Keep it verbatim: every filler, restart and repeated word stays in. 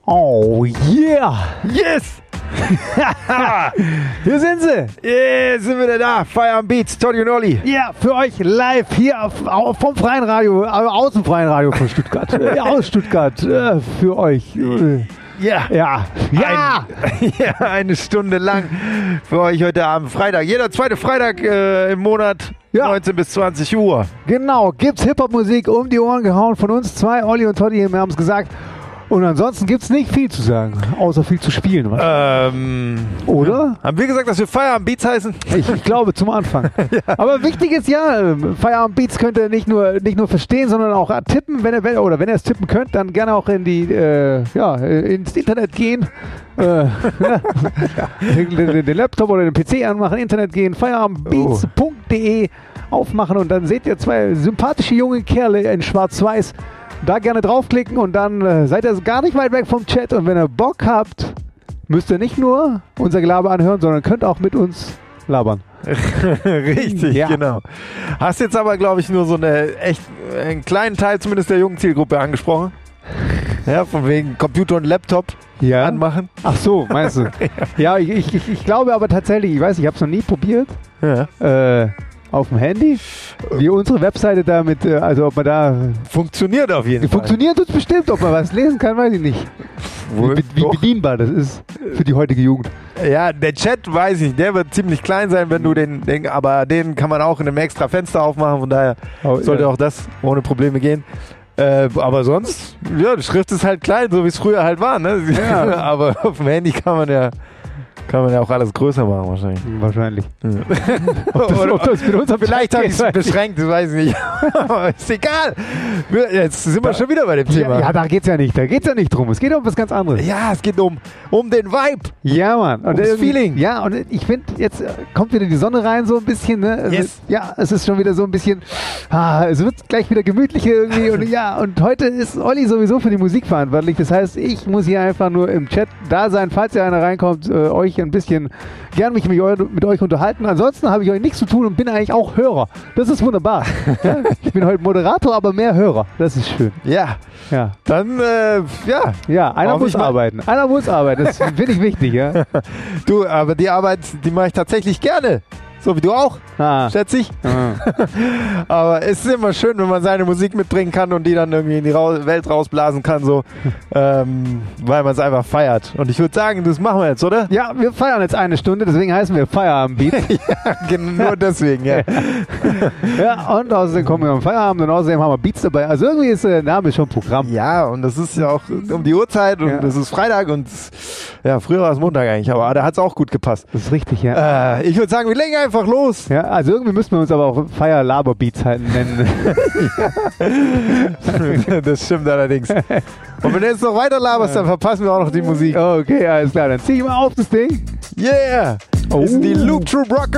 Oh yeah! Yes! Hier sind sie! Yeah, sind wir da? Feierabend Beats, Toddy und Olli. Ja, für euch live hier auf, auf, vom Freien Radio, also aus dem Freien Radio von Stuttgart. äh, aus Stuttgart, äh, für euch. Äh, Ja. ja! Ja! Ein, ja, eine Stunde lang für euch heute Abend, Freitag. Jeder zweite Freitag äh, im Monat, Ja. neunzehn bis zwanzig Uhr. Genau, gibt's Hip-Hop-Musik um die Ohren gehauen von uns zwei, Olli und Toddy, wir haben es gesagt. Und ansonsten gibt's nicht viel zu sagen, außer viel zu spielen. Ähm, Oder? Haben wir gesagt, dass wir Feierabend Beats heißen? Ich, ich glaube, zum Anfang. ja. Aber wichtig ist ja, Feierabend Beats könnt ihr nicht nur, nicht nur verstehen, sondern auch tippen, wenn ihr, wenn, oder wenn ihr es tippen könnt, dann gerne auch in die, äh, ja, ins Internet gehen. äh, den, den, den Laptop oder den P C anmachen, Internet gehen, feierabendbeats punkt de aufmachen und dann seht ihr zwei sympathische junge Kerle in schwarz-weiß. Da gerne draufklicken und dann äh, seid ihr gar nicht weit weg vom Chat. Und wenn ihr Bock habt, müsst ihr nicht nur unser Gelaber anhören, sondern könnt auch mit uns labern. Richtig, Ja. genau. Hast jetzt aber, glaube ich, nur so eine echt, einen kleinen Teil zumindest der jungen Zielgruppe angesprochen. Ja, von wegen Computer und Laptop Ja. anmachen. Ach so, meinst du? ja, ich, ich, ich glaube aber tatsächlich, ich weiß, ich habe es noch nie probiert. Ja. Äh, auf dem Handy. Wie unsere Webseite da mit, äh, also ob man da... Funktioniert auf jeden Die Fall. funktioniert uns bestimmt, ob man was lesen kann, weiß ich nicht. Wohl Wie, wie doch. bedienbar das ist für die heutige Jugend. Ja, der Chat weiß ich, der wird ziemlich klein sein, wenn du den, den aber den kann man auch in einem extra Fenster aufmachen, von daher Oh, sollte ja. auch das ohne Probleme gehen. Äh, aber sonst, ja, die Schrift ist halt klein, so wie es früher halt war, ne? Ja. aber auf dem Handy kann man ja kann man ja auch alles größer machen wahrscheinlich. Wahrscheinlich. Ob das, ob das mit uns am vielleicht habe ich es Chat geht, weiß ich beschränkt, das weiß ich nicht. Aber ist egal. Wir- Jetzt sind wir schon wieder bei dem Thema. Ja, ja, da geht's ja nicht. Da geht's ja nicht drum. Es geht um was ganz anderes. Ja, es geht um, um den Vibe. Ja, Mann. Und Ums irgendwie- Feeling. Ja, und ich finde, jetzt äh, kommt wieder die Sonne rein so ein bisschen. Ne? Es Yes. ist, ja, es ist schon wieder so ein bisschen, ah, es wird gleich wieder gemütlicher irgendwie. Und ja, und heute ist Olli sowieso für die Musik verantwortlich. Das heißt, ich muss hier einfach nur im Chat da sein, falls ihr einer reinkommt, äh, euch ein bisschen, gern mich mit, eu mit euch unterhalten. Ansonsten habe ich euch nichts zu tun und bin eigentlich auch Hörer. Das ist wunderbar. ja? Ich bin heute Moderator, aber mehr Hörer. Das ist schön. Ja, Ja. dann, äh, ja. Ja, einer Hoffe muss ich mal. arbeiten. Einer muss arbeiten. Das finde ich wichtig, ja. Du, aber die Arbeit, die mache ich tatsächlich gerne. So wie du auch, Ah. schätze ich. Ah. Aber es ist immer schön, wenn man seine Musik mitbringen kann und die dann irgendwie in die Ra Welt rausblasen kann, so, ähm, weil man es einfach feiert. Und ich würde sagen, das machen wir jetzt, oder? Ja, wir feiern jetzt eine Stunde, deswegen heißen wir Feierabend Beat. ja, genau, nur deswegen, ja. ja, und außerdem kommen wir am Feierabend und außerdem haben wir Beats dabei. Also irgendwie ist der Name schon Programm. Ja, und das ist ja auch um die Uhrzeit und Ja. das ist Freitag und ja, früher war es Montag eigentlich, aber da hat es auch gut gepasst. Das ist richtig, ja. Äh, ich würde sagen, wir legen einfach los. Ja, also irgendwie müssen wir uns aber auch Feier Laber Beats halt nennen. Das stimmt allerdings. Und wenn du jetzt noch weiter laberst, dann verpassen wir auch noch die Musik. okay, alles klar, dann zieh ich mal auf das Ding. Yeah! Das sind die Loop True Rocker.